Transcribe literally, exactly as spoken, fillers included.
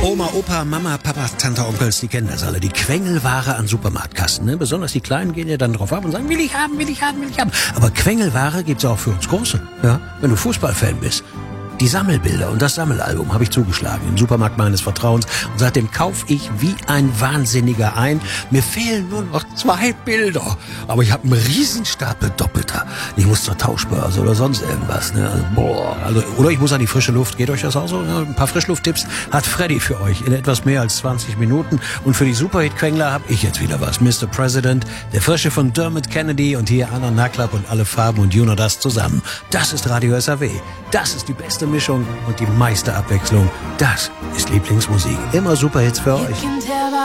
Oma, Opa, Mama, Papa, Tante, Onkels, die kennen das alle. Die Quengelware an Supermarktkassen. Ne? Besonders die Kleinen gehen ja dann drauf ab und sagen, will ich haben, will ich haben, will ich haben. Aber Quengelware gibt's auch für uns Große. Ja? Wenn du Fußballfan bist. Die Sammelbilder und das Sammelalbum habe ich zugeschlagen im Supermarkt meines Vertrauens und seitdem kaufe ich wie ein Wahnsinniger ein. Mir fehlen nur noch zwei Bilder, aber ich habe einen Riesenstapel Doppelter. Ich muss zur Tauschbörse oder sonst irgendwas. Ne? Also, boah, also, oder ich muss an die frische Luft. Geht euch das auch so? Ein paar Frischlufttipps hat Freddy für euch in etwas mehr als zwanzig Minuten. Und für die Superhit-Quengler habe ich jetzt wieder was. Mister President, der Frische von Dermot Kennedy und hier Anna Naklap und alle Farben und you know das zusammen. Das ist Radio S R W. Das ist die beste Mischung und die meiste Abwechslung. Das ist Lieblingsmusik. Immer Superhits für euch.